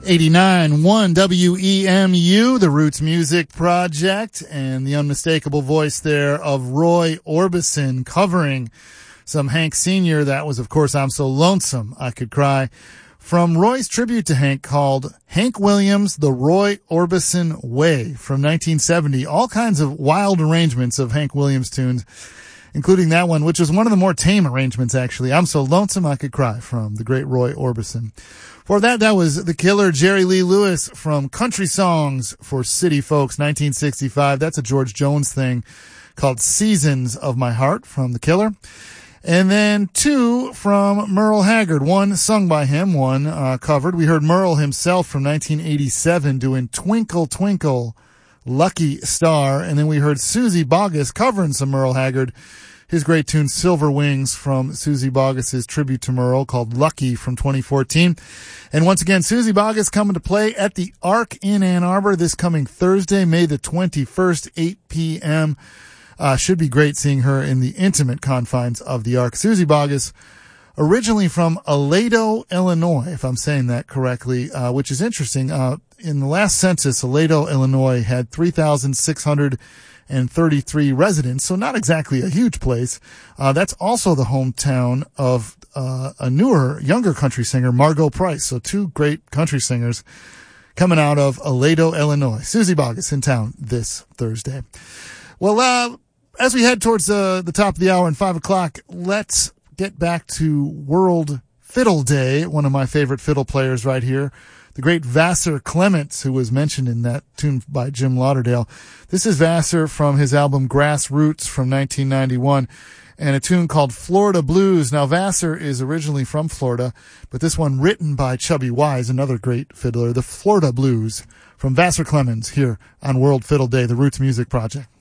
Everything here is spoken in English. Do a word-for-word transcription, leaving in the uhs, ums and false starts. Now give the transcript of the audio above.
eighty-nine point one W E M U, the Roots Music Project, and the unmistakable voice there of Roy Orbison covering some Hank Senior That was, of course, I'm So Lonesome I Could Cry, from Roy's tribute to Hank called Hank Williams, The Roy Orbison Way from nineteen seventy. All kinds of wild arrangements of Hank Williams tunes, including that one, which was one of the more tame arrangements, actually. I'm So Lonesome I Could Cry from the great Roy Orbison. For that, that was the Killer, Jerry Lee Lewis from Country Songs for City Folks, nineteen sixty-five. That's a George Jones thing called Seasons of My Heart from the Killer. And then two from Merle Haggard, one sung by him, one uh, covered. We heard Merle himself from nineteen eighty-seven doing Twinkle Twinkle Lucky Star. And then we heard Suzy Bogguss covering some Merle Haggard, his great tune Silver Wings from Suzy Bogguss's tribute to Merle called Lucky from twenty fourteen. And once again, Suzy Bogguss coming to play at the Ark in Ann Arbor this coming Thursday, May the twenty-first, eight p.m. Uh, should be great seeing her in the intimate confines of the Ark. Suzy Bogguss, originally from Aledo, Illinois, if I'm saying that correctly, uh, which is interesting. Uh, in the last census, Aledo, Illinois had three thousand six hundred thirty-three residents, so not exactly a huge place. Uh, that's also the hometown of uh, a newer, younger country singer, Margot Price. So two great country singers coming out of Aledo, Illinois. Suzy Bogguss in town this Thursday. Well, uh, as we head towards uh, the top of the hour and five o'clock, let's get back to World Fiddle Day, one of my favorite fiddle players right here, the great Vassar Clements, who was mentioned in that tune by Jim Lauderdale. This is Vassar from his album Grassroots from nineteen ninety-one, and a tune called Florida Blues. Now, Vassar is originally from Florida, but this one written by Chubby Wise, another great fiddler, the Florida Blues from Vassar Clements here on World Fiddle Day, the Roots Music Project.